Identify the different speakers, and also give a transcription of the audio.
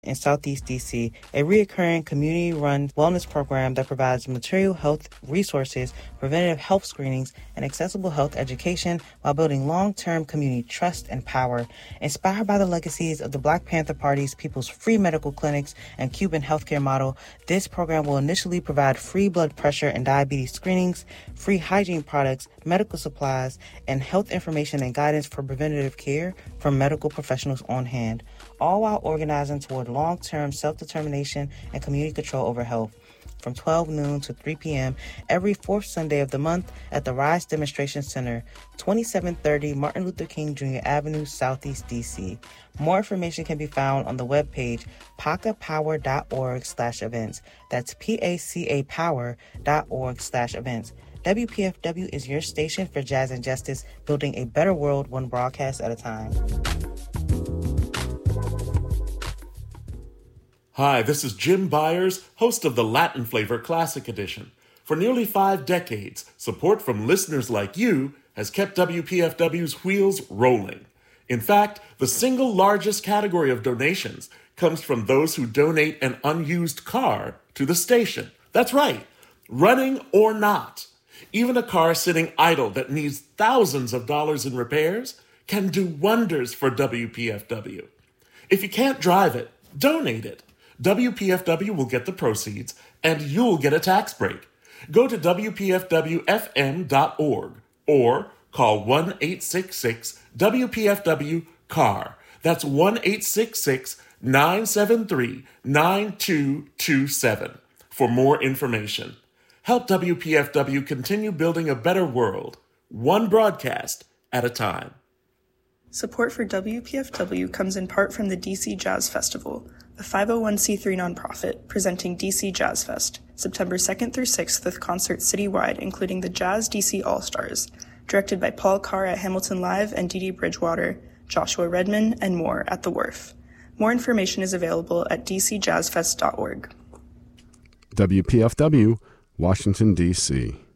Speaker 1: in Southeast DC, a recurring community-run wellness program that provides material health resources, preventative health screenings, and accessible health education while building long-term community trust and power. Inspired by the legacies of the Black Panther Party's People's Free Medical Clinics and Cuban healthcare model, this program will initially provide free blood pressure and diabetes screenings, free hygiene products, medical supplies, and health information and guidance for preventative care from medical professionals on hand, all while organizing toward long-term self-determination and community control over health. From 12 noon to 3 p.m. every fourth Sunday of the month at the Rise Demonstration Center, 2730 Martin Luther King Jr. Avenue, Southeast DC. More information can be found on the webpage pacapower.org/events. That's pacapower.org/events. WPFW is your station for jazz and justice, building a better world one broadcast at a time.
Speaker 2: Hi, this is Jim Byers, host of the Latin Flavor Classic Edition. For nearly 5 decades, support from listeners like you has kept WPFW's wheels rolling. In fact, the single largest category of donations comes from those who donate an unused car to the station. That's right, running or not. Even a car sitting idle that needs thousands of dollars in repairs can do wonders for WPFW. If you can't drive it, donate it. WPFW will get the proceeds, and you'll get a tax break. Go to WPFWFM.org or call 1-866-WPFW-CAR. That's 1-866-973-9227 for more information. Help WPFW continue building a better world, one broadcast at a time.
Speaker 3: Support for WPFW comes in part from the DC Jazz Festival, a 501c3 nonprofit presenting DC Jazz Fest, September 2nd through 6th with concerts citywide, including the Jazz DC All-Stars, directed by Paul Carr at Hamilton Live and Dee Dee Bridgewater, Joshua Redman, and more at The Wharf. More information is available at dcjazzfest.org.
Speaker 4: WPFW, Washington, D.C.